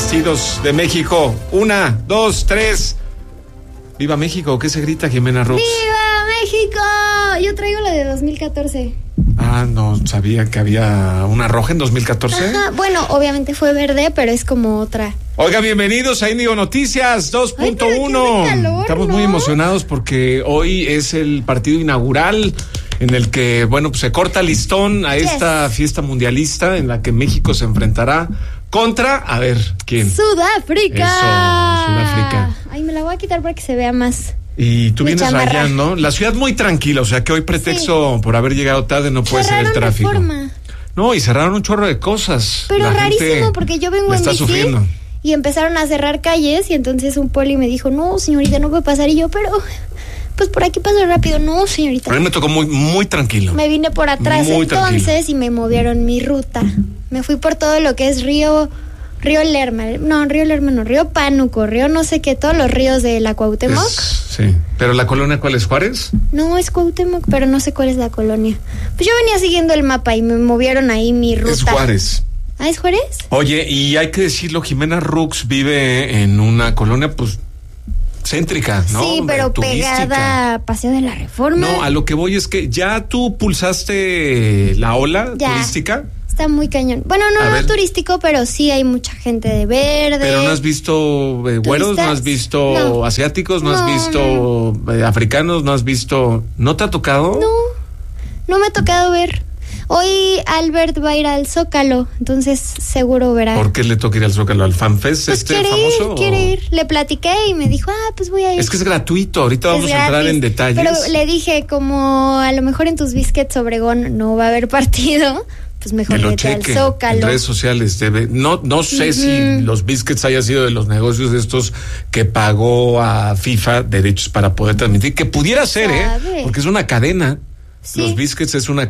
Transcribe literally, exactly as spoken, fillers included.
vestidos de México. Una, dos, tres. ¡Viva México! ¿Qué se grita, Jimena Rox? ¡Viva México! Yo traigo la de dos mil catorce. Ah, no sabía que había una roja en dos mil catorce. Ajá, bueno, obviamente fue verde, pero es como otra. Oiga, bienvenidos a Índigo Noticias dos punto uno. Estamos ¿no? muy emocionados porque hoy es el partido inaugural en el que, bueno, pues se corta listón a yes. esta fiesta mundialista en la que México se enfrentará contra, a ver, ¿quién? Sudáfrica. Eso, Sudáfrica. Ay, me la voy a quitar para que se vea más. Y tú Mi vienes chamarra. allá, ¿no? La ciudad muy tranquila, o sea que hoy pretexto sí. por haber llegado tarde no puede cerraron ser el tráfico. Reforma. No, y cerraron un chorro de cosas. Pero la rarísimo, porque yo vengo en está bici sufriendo. Y empezaron a cerrar calles y entonces un poli me dijo, no, señorita, no puede pasar. Y yo, pero, pues por aquí paso rápido. No, señorita. A mí me tocó muy, muy tranquilo. Me vine por atrás muy entonces tranquilo. Y me movieron mi ruta. Me fui por todo lo que es Río... Río Lerma, no, Río Lerma no, Río Pánuco, Río no sé qué, todos los ríos de la Cuauhtémoc. Es, sí, pero ¿la colonia cuál es, Juárez? No, es Cuauhtémoc, pero no sé cuál es la colonia. Pues yo venía siguiendo el mapa y me movieron ahí mi ruta. Es Juárez. ¿Ah, es Juárez? Oye, y hay que decirlo, Jimena Rox vive en una colonia, pues, céntrica, ¿no? Sí, pero turística. Pegada a Paseo de la Reforma. No, a lo que voy es que ya tú pulsaste la ola ya. turística. Está muy cañón. Bueno, no, no turístico, pero sí hay mucha gente de verde. Pero no has visto eh, güeros, no has visto no. asiáticos, no, no has visto no. Eh, africanos, no has visto... ¿No te ha tocado? No, no me ha tocado ver. Hoy Albert va a ir al Zócalo, entonces seguro verá. ¿Por qué le toca ir al Zócalo? ¿Al FanFest pues este quiere famoso? Ir, quiere ir, le platiqué y me dijo, ah, pues voy a ir. Es que es gratuito, ahorita vamos es a entrar gratis, en detalles. Pero le dije, como a lo mejor en tus Biscuits Obregón no va a haber partido, pues mejor vete al Zócalo. En redes sociales debe, no, no sé uh-huh. si los Biscuits haya sido de los negocios estos que pagó a FIFA derechos para poder transmitir, que pudiera ser, ¿sabe? ¿eh? Porque es una cadena. Sí. Los Biscuits es una